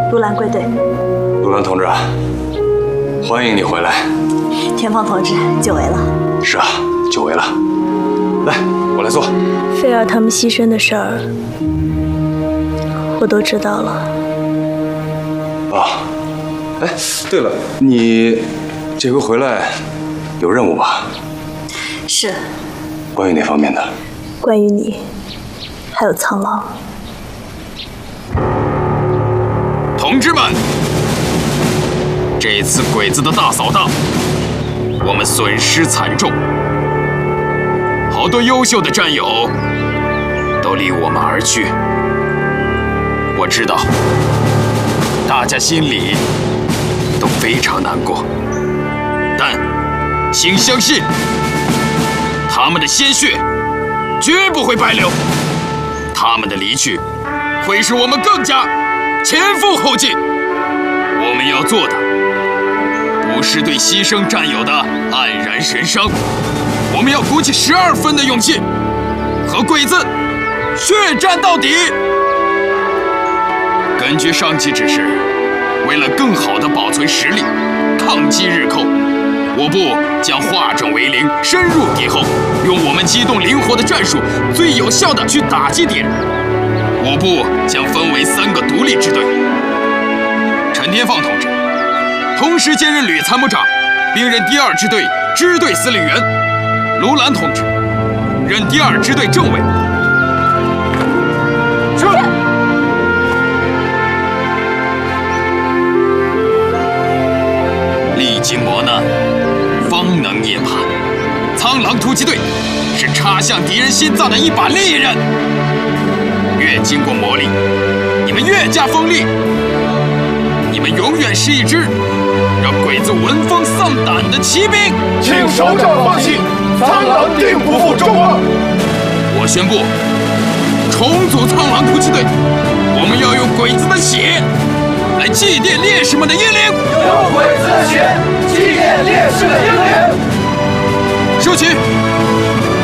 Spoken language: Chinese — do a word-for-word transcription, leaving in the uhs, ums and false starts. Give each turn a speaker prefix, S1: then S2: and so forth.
S1: 卢兰归队。
S2: 卢兰同志，欢迎你回来。
S1: 田芳同志，久违了。
S2: 是啊，久违了。来，我来做。
S3: 菲儿他们牺牲的事儿，我都知道了。
S2: 啊，哎，对了，你这回回来有任务吧？
S1: 是。
S2: 关于哪方面的？
S3: 关于你，还有苍狼。
S4: 同志们，这次鬼子的大扫荡，我们损失惨重，好多优秀的战友都离我们而去。我知道，大家心里都非常难过，但请相信，他们的鲜血绝不会白流，他们的离去会使我们更加前赴后继。我们要做的不是对牺牲战友的黯然神伤，我们要鼓起十二分的勇气，和鬼子血战到底。根据上级指示，为了更好地保存实力，抗击日寇，我部将化整为零，深入敌后，用我们机动灵活的战术，最有效地去打击敌人。我部将分为三个独立支队，陈天放同志同时兼任旅参谋长，并任第二支队支队司令员；卢兰同志任第二支队政委。是。历经磨难，方能涅槃。苍狼突击队是插向敌人心脏的一把利刃，越经过磨砺，你们越加锋利。你们永远是一支让鬼子闻风丧胆的骑兵。
S5: 请首长放心，苍狼定不负众望。
S4: 我宣布，重组苍狼突击队，我们要用鬼子的血来祭奠烈士们的英灵，
S5: 用鬼子的血祭奠烈士的英灵。
S4: 收起。